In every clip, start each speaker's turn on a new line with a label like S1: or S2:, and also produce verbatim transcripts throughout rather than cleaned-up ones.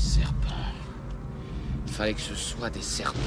S1: serpents. Fallait que ce soit des serpents.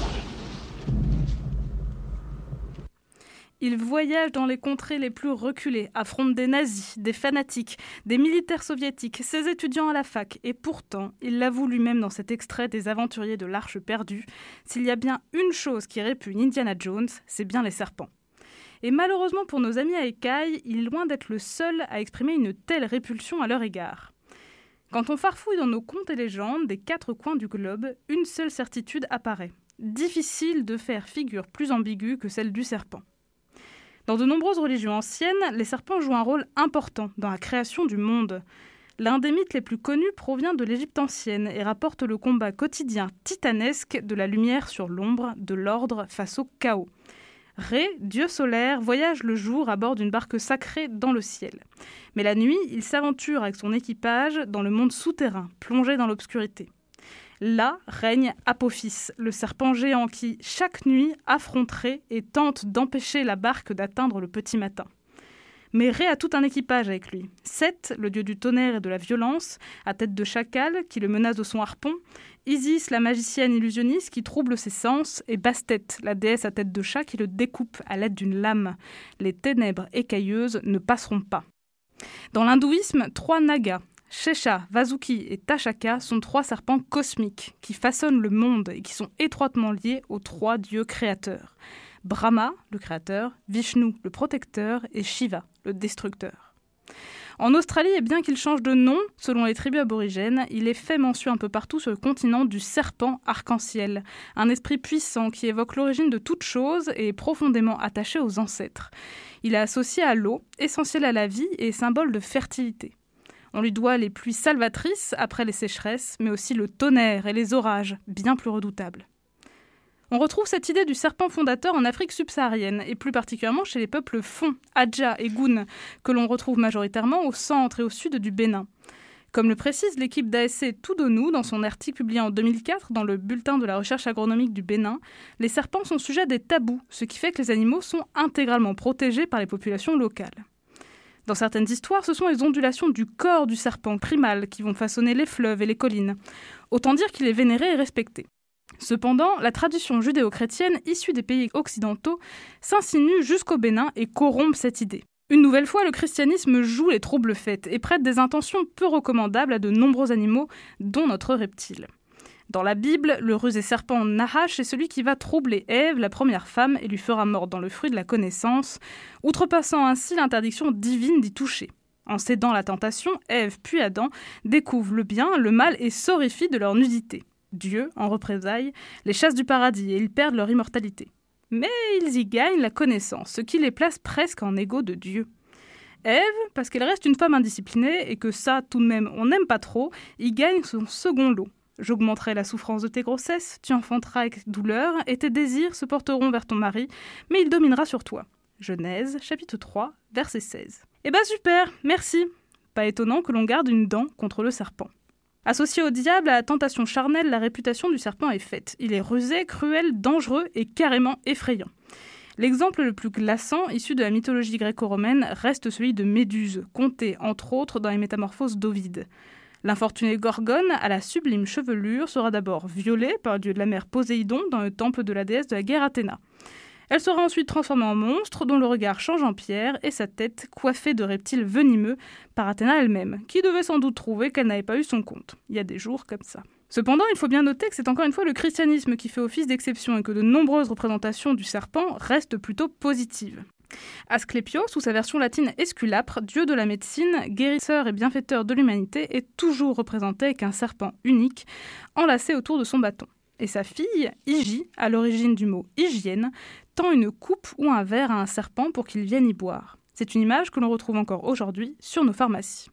S2: Il voyage dans les contrées les plus reculées, affronte des nazis, des fanatiques, des militaires soviétiques, ses étudiants à la fac. Et pourtant, il l'avoue lui-même dans cet extrait des Aventuriers de l'Arche perdue, s'il y a bien une chose qui répugne Indiana Jones, c'est bien les serpents. Et malheureusement pour nos amis à Écaille, il est loin d'être le seul à exprimer une telle répulsion à leur égard. Quand on farfouille dans nos contes et légendes des quatre coins du globe, une seule certitude apparaît. Difficile de faire figure plus ambiguë que celle du serpent. Dans de nombreuses religions anciennes, les serpents jouent un rôle important dans la création du monde. L'un des mythes les plus connus provient de l'Égypte ancienne et rapporte le combat quotidien titanesque de la lumière sur l'ombre, de l'ordre face au chaos. Ré, dieu solaire, voyage le jour à bord d'une barque sacrée dans le ciel. Mais la nuit, il s'aventure avec son équipage dans le monde souterrain, plongé dans l'obscurité. Là règne Apophis, le serpent géant qui, chaque nuit, affronte Ré et tente d'empêcher la barque d'atteindre le petit matin. Mais Ré a tout un équipage avec lui. Seth, le dieu du tonnerre et de la violence, à tête de chacal, qui le menace de son harpon, Isis, la magicienne illusionniste qui trouble ses sens, et Bastet, la déesse à tête de chat qui le découpe à l'aide d'une lame. Les ténèbres écailleuses ne passeront pas. Dans l'hindouisme, trois nagas, Shesha, Vasuki et Tashaka sont trois serpents cosmiques qui façonnent le monde et qui sont étroitement liés aux trois dieux créateurs. Brahma, le créateur, Vishnu, le protecteur, et Shiva, le destructeur. En Australie, et bien qu'il change de nom, selon les tribus aborigènes, il est fait mention un peu partout sur le continent du serpent arc-en-ciel, un esprit puissant qui évoque l'origine de toute chose et est profondément attaché aux ancêtres. Il est associé à l'eau, essentielle à la vie et symbole de fertilité. On lui doit les pluies salvatrices après les sécheresses, mais aussi le tonnerre et les orages, bien plus redoutables. On retrouve cette idée du serpent fondateur en Afrique subsaharienne, et plus particulièrement chez les peuples Fon, Adja et Goun, que l'on retrouve majoritairement au centre et au sud du Bénin. Comme le précise l'équipe d'A S C Toudonou dans son article publié en deux mille quatre dans le Bulletin de la recherche agronomique du Bénin, les serpents sont sujets à des tabous, ce qui fait que les animaux sont intégralement protégés par les populations locales. Dans certaines histoires, ce sont les ondulations du corps du serpent primal qui vont façonner les fleuves et les collines. Autant dire qu'il est vénéré et respecté. Cependant, la tradition judéo-chrétienne issue des pays occidentaux s'insinue jusqu'au Bénin et corrompt cette idée. Une nouvelle fois, le christianisme joue les troubles-fêtes et prête des intentions peu recommandables à de nombreux animaux, dont notre reptile. Dans la Bible, le rusé serpent Nahash est celui qui va troubler Ève, la première femme, et lui fera mordre dans le fruit de la connaissance, outrepassant ainsi l'interdiction divine d'y toucher. En cédant la tentation, Ève puis Adam découvrent le bien, le mal et s'horrifient de leur nudité. Dieu, en représailles, les chasse du paradis et ils perdent leur immortalité. Mais ils y gagnent la connaissance, ce qui les place presque en égaux de Dieu. Ève, parce qu'elle reste une femme indisciplinée et que ça, tout de même, on n'aime pas trop, y gagne son second lot. J'augmenterai la souffrance de tes grossesses, tu enfanteras avec douleur, et tes désirs se porteront vers ton mari, mais il dominera sur toi. Genèse, chapitre trois, verset seize. Eh ben super, merci. Pas étonnant que l'on garde une dent contre le serpent. Associé au diable, à la tentation charnelle, la réputation du serpent est faite. Il est rusé, cruel, dangereux et carrément effrayant. L'exemple le plus glaçant, issu de la mythologie gréco-romaine, reste celui de Méduse, conté entre autres dans les Métamorphoses d'Ovide. L'infortunée Gorgone, à la sublime chevelure, sera d'abord violée par le dieu de la mer Poséidon dans le temple de la déesse de la guerre Athéna. Elle sera ensuite transformée en monstre dont le regard change en pierre et sa tête coiffée de reptiles venimeux par Athéna elle-même, qui devait sans doute trouver qu'elle n'avait pas eu son compte. Il y a des jours comme ça. Cependant, il faut bien noter que c'est encore une fois le christianisme qui fait office d'exception et que de nombreuses représentations du serpent restent plutôt positives. Asclépios, sous sa version latine Esculapre, dieu de la médecine, guérisseur et bienfaiteur de l'humanité, est toujours représenté avec un serpent unique, enlacé autour de son bâton. Et sa fille, Hygie, à l'origine du mot hygiène, tend une coupe ou un verre à un serpent pour qu'il vienne y boire. C'est une image que l'on retrouve encore aujourd'hui sur nos pharmacies.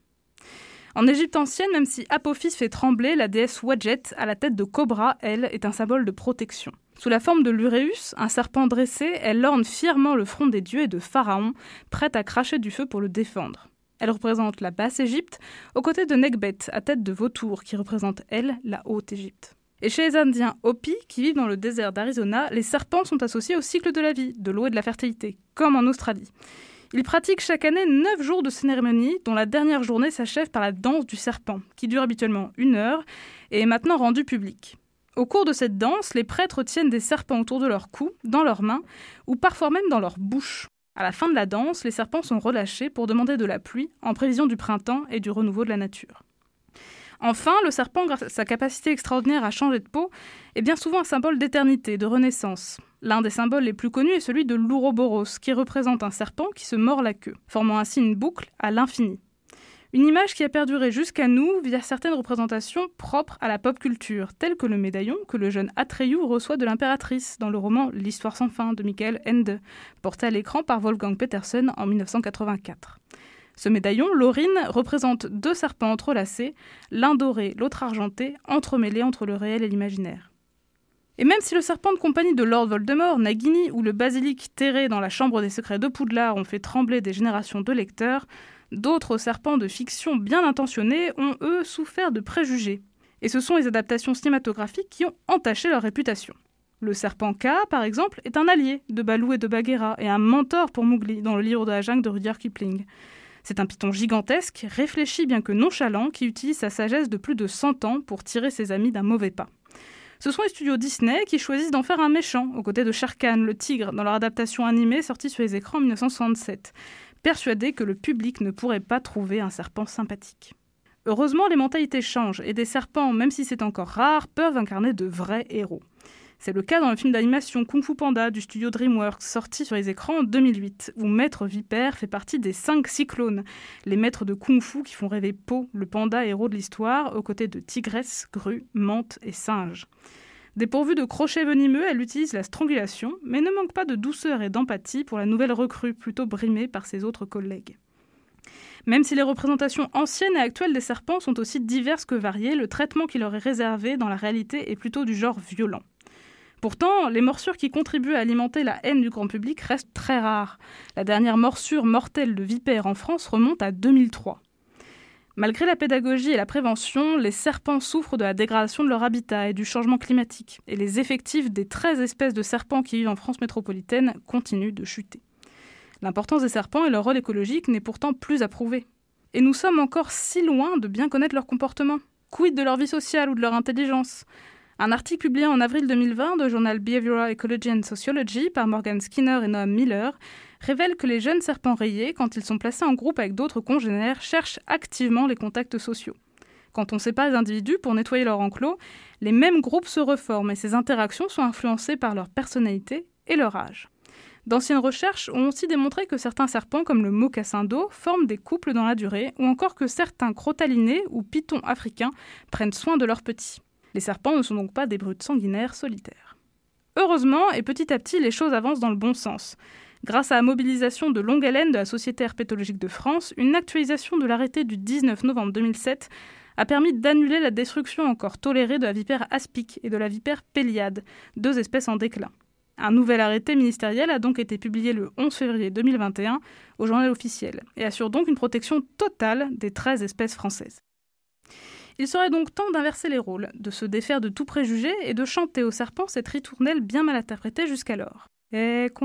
S2: En Égypte ancienne, même si Apophis fait trembler, la déesse Wadjet, à la tête de cobra, elle, est un symbole de protection. Sous la forme de l'Uréus, un serpent dressé, elle orne fièrement le front des dieux et de Pharaon, prête à cracher du feu pour le défendre. Elle représente la Basse-Égypte, aux côtés de Nekhbet, à tête de vautour, qui représente, elle, la Haute-Égypte. Et chez les Indiens Hopi, qui vivent dans le désert d'Arizona, les serpents sont associés au cycle de la vie, de l'eau et de la fertilité, comme en Australie. Ils pratiquent chaque année neuf jours de cérémonie, dont la dernière journée s'achève par la danse du serpent, qui dure habituellement une heure et est maintenant rendue publique. Au cours de cette danse, les prêtres tiennent des serpents autour de leur cou, dans leurs mains, ou parfois même dans leur bouche. À la fin de la danse, les serpents sont relâchés pour demander de la pluie, en prévision du printemps et du renouveau de la nature. Enfin, le serpent, grâce à sa capacité extraordinaire à changer de peau, est bien souvent un symbole d'éternité, de renaissance. L'un des symboles les plus connus est celui de l'Ouroboros, qui représente un serpent qui se mord la queue, formant ainsi une boucle à l'infini. Une image qui a perduré jusqu'à nous via certaines représentations propres à la pop culture, telles que le médaillon que le jeune Atreyu reçoit de l'impératrice dans le roman L'Histoire sans fin de Michael Ende, porté à l'écran par Wolfgang Petersen en dix-neuf cent quatre-vingt-quatre. Ce médaillon, l'aurine, représente deux serpents entrelacés, l'un doré, l'autre argenté, entremêlés entre le réel et l'imaginaire. Et même si le serpent de compagnie de Lord Voldemort, Nagini ou le basilic terré dans la chambre des secrets de Poudlard ont fait trembler des générations de lecteurs, d'autres serpents de fiction bien intentionnés ont, eux, souffert de préjugés. Et ce sont les adaptations cinématographiques qui ont entaché leur réputation. Le serpent K, par exemple, est un allié de Baloo et de Bagheera et un mentor pour Mowgli dans le livre de la jungle de Rudyard Kipling. C'est un python gigantesque, réfléchi bien que nonchalant, qui utilise sa sagesse de plus de cent ans pour tirer ses amis d'un mauvais pas. Ce sont les studios Disney qui choisissent d'en faire un méchant, aux côtés de Shere Khan, le tigre, dans leur adaptation animée sortie sur les écrans en dix-neuf cent soixante-sept, persuadés que le public ne pourrait pas trouver un serpent sympathique. Heureusement, les mentalités changent, et des serpents, même si c'est encore rare, peuvent incarner de vrais héros. C'est le cas dans le film d'animation Kung Fu Panda du studio DreamWorks, sorti sur les écrans en deux mille huit, où Maître Vipère fait partie des cinq cyclones, les maîtres de Kung Fu qui font rêver Po, le panda héros de l'histoire, aux côtés de tigresse, grue, mante et singe. Dépourvue de crochets venimeux, elle utilise la strangulation, mais ne manque pas de douceur et d'empathie pour la nouvelle recrue, plutôt brimée par ses autres collègues. Même si les représentations anciennes et actuelles des serpents sont aussi diverses que variées, le traitement qui leur est réservé dans la réalité est plutôt du genre violent. Pourtant, les morsures qui contribuent à alimenter la haine du grand public restent très rares. La dernière morsure mortelle de vipère en France remonte à deux mille trois. Malgré la pédagogie et la prévention, les serpents souffrent de la dégradation de leur habitat et du changement climatique, et les effectifs des treize espèces de serpents qui vivent en France métropolitaine continuent de chuter. L'importance des serpents et leur rôle écologique n'est pourtant plus à prouver. Et nous sommes encore si loin de bien connaître leur comportement. Quid de leur vie sociale ou de leur intelligence ? Un article publié en avril deux mille vingt du journal Behavioral Ecology and Sociology par Morgan Skinner et Noam Miller révèle que les jeunes serpents rayés, quand ils sont placés en groupe avec d'autres congénères, cherchent activement les contacts sociaux. Quand on sépare les individus pour nettoyer leur enclos, les mêmes groupes se reforment et ces interactions sont influencées par leur personnalité et leur âge. D'anciennes recherches ont aussi démontré que certains serpents, comme le mocassin d'eau, forment des couples dans la durée, ou encore que certains crotalinés ou pythons africains prennent soin de leurs petits. Les serpents ne sont donc pas des brutes sanguinaires solitaires. Heureusement, et petit à petit, les choses avancent dans le bon sens. Grâce à la mobilisation de longue haleine de la Société herpétologique de France, une actualisation de l'arrêté du dix-neuf novembre deux mille sept a permis d'annuler la destruction encore tolérée de la vipère aspic et de la vipère péliade, deux espèces en déclin. Un nouvel arrêté ministériel a donc été publié le onze février deux mille vingt et un au journal officiel et assure donc une protection totale des treize espèces françaises. Il serait donc temps d'inverser les rôles, de se défaire de tout préjugé et de chanter au serpent cette ritournelle bien mal interprétée jusqu'alors. Et